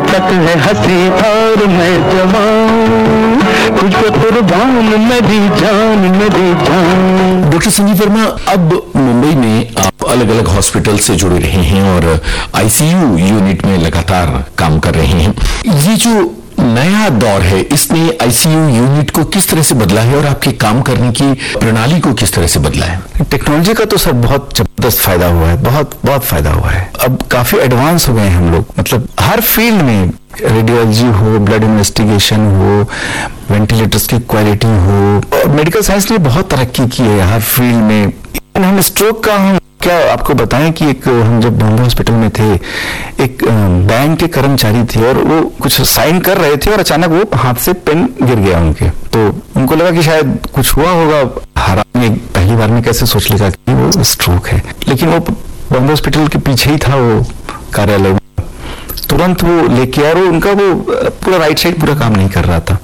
तक है हंसी और मैं जवान, तुझको कुर्बान मेरी जान मेरी जान। डॉक्टर संजीव वर्मा, अब मुंबई में आप अलग अलग हॉस्पिटल से जुड़े रहे हैं और आईसीयू यूनिट में लगातार काम कर रहे हैं। ये जो नया दौर है, इसने आईसीयू यूनिट को किस तरह से बदला है और आपके काम करने की प्रणाली को किस तरह से बदला है? टेक्नोलॉजी का तो सर बहुत जबरदस्त फायदा हुआ है, बहुत फायदा हुआ है। अब काफी एडवांस हो गए हैं हम लोग, मतलब हर फील्ड में, रेडियोलॉजी हो, ब्लड इन्वेस्टिगेशन हो, वेंटिलेटर्स की क्वालिटी हो, मेडिकल साइंस ने बहुत तरक्की की है हर फील्ड में। हम स्ट्रोक का हम क्या आपको बताएं कि हम जब बॉम्बे हॉस्पिटल में थे, एक बैंक के कर्मचारी थे और वो कुछ साइन कर रहे थे और अचानक वो हाथ से पेन गिर गया उनके, तो उनको लगा कि शायद कुछ हुआ होगा। हराम पहली बार में कैसे सोच लेगा कि वो स्ट्रोक है, लेकिन वो बॉम्बे हॉस्पिटल के पीछे ही था वो कार्यालय, तुरंत वो लेके आया। उनका वो पूरा राइट साइड पूरा काम नहीं कर रहा था।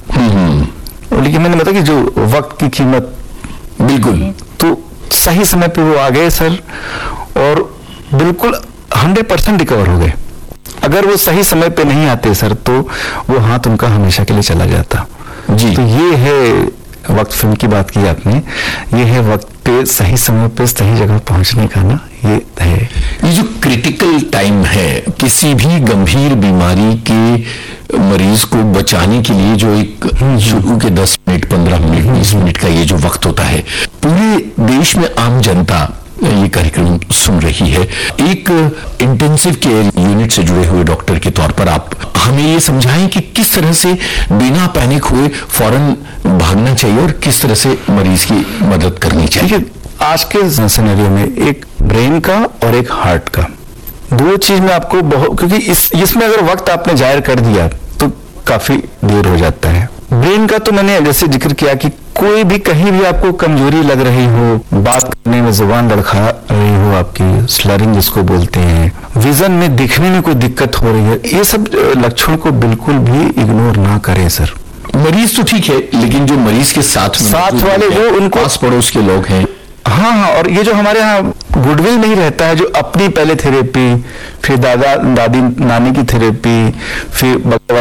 लेकिन मैंने बताया कि जो वक्त की कीमत, बिल्कुल, तो सही समय पे वो आ गए सर और बिल्कुल 100% रिकवर हो गए। अगर वो सही समय पे नहीं आते सर तो वो हाथ उनका हमेशा के लिए चला जाता जी। तो ये है, वक्त फिल्म की बात की आपने, ये है वक्त पे सही समय पे सही जगह पहुंचने का ना, ये है। ये जो क्रिटिकल टाइम है, किसी भी गंभीर बीमारी के मरीज को बचाने के लिए जो एक शुरू के 10 मिनट, 15 मिनट, 20 मिनट का ये जो वक्त होता है, पूरे देश में आम जनता ये कार्यक्रम सुन रही है। एक इंटेंसिव केयर यूनिट से जुड़े हुए डॉक्टर के तौर पर आप हमें ये समझाएं कि किस तरह से बिना पैनिक हुए फौरन भागना चाहिए और किस तरह से मरीज की मदद करनी चाहिए। आज के सिनेरियो में एक ब्रेन का और एक हार्ट का, दो चीज में आपको बहुत, क्योंकि इसमें अगर वक्त आपने जाहिर कर दिया तो काफी देर हो जाता है। ब्रेन का तो मैंने जैसे जिक्र किया कि कोई भी कहीं भी आपको कमजोरी लग रही हो, बात करने में जुबान लड़खड़ा रही हो, आपकी स्लरिंग जिसको बोलते हैं, विजन में दिखने में कोई दिक्कत हो रही है, ये सब लक्षण को बिल्कुल भी इग्नोर ना करें सर। मरीज तो ठीक है, लेकिन जो मरीज के साथ वाले वो उनको आस पड़ोस के लोग हैं, हाँ, और ये जो हमारे यहाँ गुडविल नहीं रहता है, जो अपनी पहले थेरेपी, फिर दादा दादी नानी की थेरेपी, फिर